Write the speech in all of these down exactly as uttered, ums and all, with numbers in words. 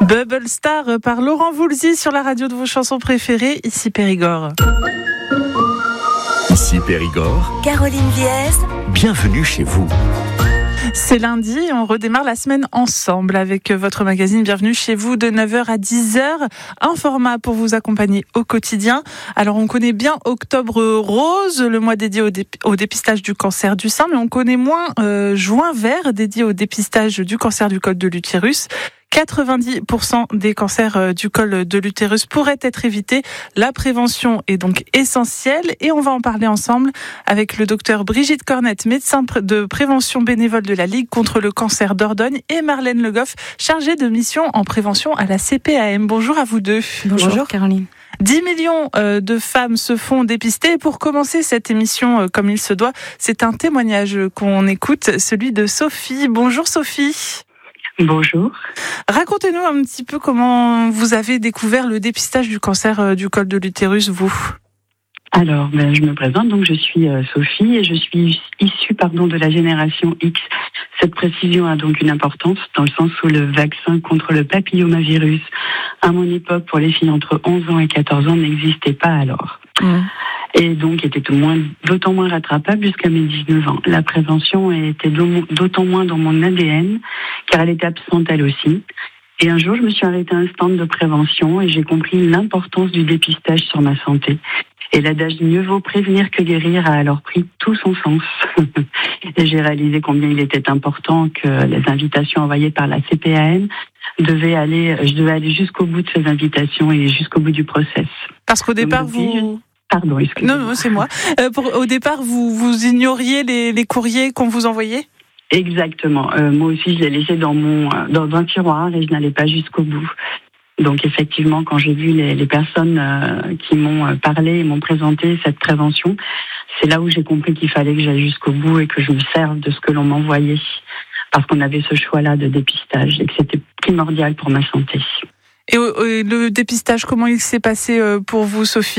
Bubble Star par Laurent Voulzy sur la radio de vos chansons préférées, ici Périgord. Ici Périgord. Caroline Viez. Bienvenue chez vous. C'est lundi et on redémarre la semaine ensemble avec votre magazine Bienvenue chez vous de neuf heures à dix heures. Un format pour vous accompagner au quotidien. Alors on connaît bien Octobre Rose, le mois dédié au, dé- au dépistage du cancer du sein, mais on connaît moins euh, Juin Vert, dédié au dépistage du cancer du col de l'utérus. quatre-vingt-dix pour cent des cancers du col de l'utérus pourraient être évités. La prévention est donc essentielle et on va en parler ensemble avec le docteur Brigitte Cornette, médecin de prévention bénévole de la Ligue contre le cancer Dordogne, et Marlène Le Goff, chargée de mission en prévention à la C P A M. Bonjour à vous deux. Bonjour, Bonjour Caroline. dix millions de femmes se font dépister. Et pour commencer cette émission comme il se doit, c'est un témoignage qu'on écoute, celui de Sophie. Bonjour Sophie. Bonjour. Racontez-nous un petit peu comment vous avez découvert le dépistage du cancer du col de l'utérus, vous. Alors, ben, je me présente, donc je suis euh, Sophie et je suis issue pardon, de la génération X. Cette précision a donc une importance dans le sens où le vaccin contre le papillomavirus, à mon époque, pour les filles entre onze ans et quatorze ans, n'existait pas alors. Mmh. Et donc était au moins, d'autant moins rattrapable jusqu'à mes dix-neuf ans. La prévention était d'autant moins dans mon A D N, car elle était absente elle aussi. Et un jour, je me suis arrêtée à un stand de prévention et j'ai compris l'importance du dépistage sur ma santé. Et l'adage « mieux vaut prévenir que guérir » a alors pris tout son sens. Et j'ai réalisé combien il était important que les invitations envoyées par la C P A M devaient aller, je devais aller jusqu'au bout de ces invitations et jusqu'au bout du process. Parce qu'au départ, Donc, vous... Pardon, excusez-moi. Non, non, c'est moi. Euh, pour, au départ, vous, vous ignoriez les, les courriers qu'on vous envoyait ? Exactement. Euh, moi aussi, je les laissais dans mon dans un tiroir et je n'allais pas jusqu'au bout. Donc effectivement, quand j'ai vu les, les personnes euh, qui m'ont parlé et m'ont présenté cette prévention, c'est là où j'ai compris qu'il fallait que j'aille jusqu'au bout et que je me serve de ce que l'on m'envoyait. Parce qu'on avait ce choix-là de dépistage et que c'était primordial pour ma santé. Et, et le dépistage, comment il s'est passé pour vous, Sophie ?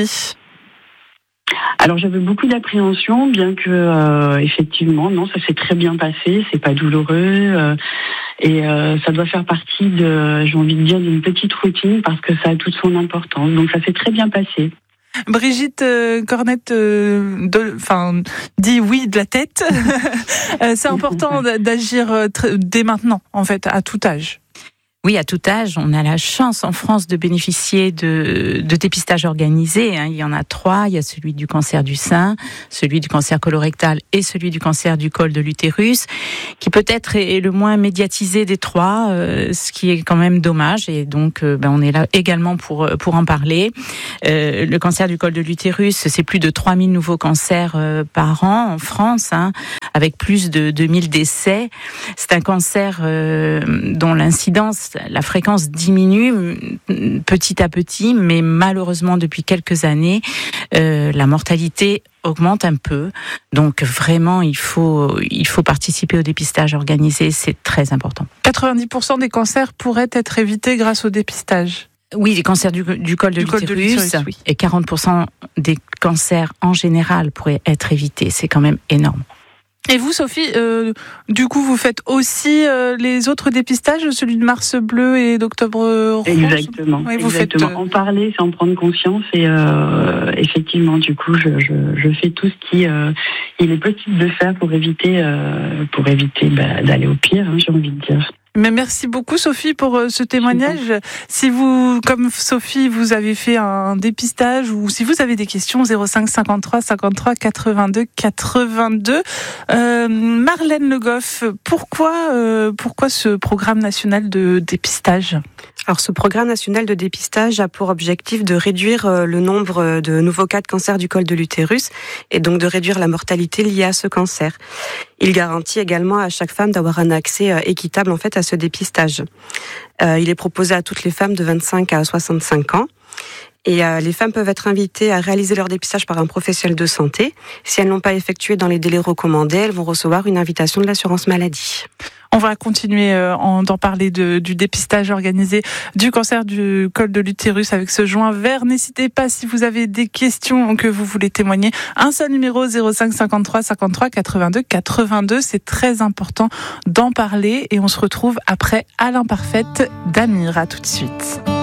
Alors j'avais beaucoup d'appréhension, bien que euh, effectivement, non, ça s'est très bien passé, c'est pas douloureux euh, et euh, ça doit faire partie de, j'ai envie de dire, d'une petite routine parce que ça a toute son importance. Donc ça s'est très bien passé. Brigitte euh, Cornette euh, de, enfin, dit oui de la tête. C'est important d'agir tr- dès maintenant, en fait, à tout âge. Oui, à tout âge, on a la chance en France de bénéficier de, de dépistage organisé. Hein. Il y en a trois. Il y a celui du cancer du sein, celui du cancer colorectal et celui du cancer du col de l'utérus, qui peut-être est le moins médiatisé des trois, euh, ce qui est quand même dommage. Et donc, euh, ben, on est là également pour pour en parler. Euh, le cancer du col de l'utérus, c'est plus de trois mille nouveaux cancers euh, par an en France, hein, avec plus de deux mille décès. C'est un cancer euh, dont l'incidence, la fréquence diminue petit à petit, mais malheureusement depuis quelques années, euh, la mortalité augmente un peu. Donc vraiment, il faut il faut participer au dépistage organisé, c'est très important. quatre-vingt-dix pour cent des cancers pourraient être évités grâce au dépistage. Oui, les cancers du, du col de du l'utérus, col de l'utérus oui. Et quarante pour cent des cancers en général pourraient être évités. C'est quand même énorme. Et vous, Sophie, euh, du coup, vous faites aussi euh, les autres dépistages, celui de Mars Bleu et d'Octobre Rose. Exactement. Oui, vous exactement. Faites, euh... En parler, c'est en prendre conscience. Et euh, effectivement, du coup, je, je, je fais tout ce qui euh, il est possible de faire pour éviter, euh, pour éviter bah, d'aller au pire, hein, j'ai envie de dire. Mais merci beaucoup Sophie pour ce témoignage. Si vous, comme Sophie, vous avez fait un dépistage ou si vous avez des questions, zéro cinq cinquante-trois cinquante-trois quatre-vingt-deux quatre-vingt-deux. Euh, Marlène Le Goff, pourquoi, euh, pourquoi ce programme national de dépistage ? Alors, ce programme national de dépistage a pour objectif de réduire le nombre de nouveaux cas de cancer du col de l'utérus et donc de réduire la mortalité liée à ce cancer. Il garantit également à chaque femme d'avoir un accès équitable en fait à ce dépistage. Euh, il est proposé à toutes les femmes de vingt-cinq à soixante-cinq ans. Et euh, les femmes peuvent être invitées à réaliser leur dépistage par un professionnel de santé. Si elles n'ont pas effectué dans les délais recommandés, elles vont recevoir une invitation de l'assurance maladie. On va continuer euh, en, d'en parler de, du dépistage organisé du cancer du col de l'utérus avec ce joint vert. N'hésitez pas si vous avez des questions que vous voulez témoigner. Un seul numéro zéro cinq cinquante-trois cinquante-trois quatre-vingt-deux quatre-vingt-deux. C'est très important d'en parler et on se retrouve après à l'imparfaite d'Amir. À tout de suite.